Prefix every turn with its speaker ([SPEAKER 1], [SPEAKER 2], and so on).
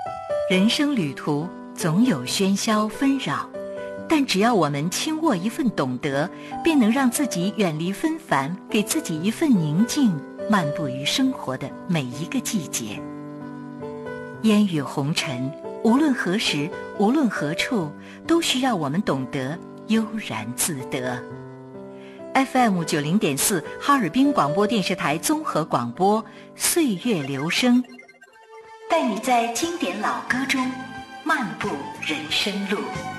[SPEAKER 1] 人生旅途总有喧嚣纷扰，但只要我们轻握一份懂得，便能让自己远离纷繁，给自己一份宁静，漫步于生活的每一个季节。烟雨红尘，无论何时，无论何处，都需要我们懂得悠然自得。FM 90.4哈尔滨广播电视台综合广播，岁月流声，带你在经典老歌中漫步人生路。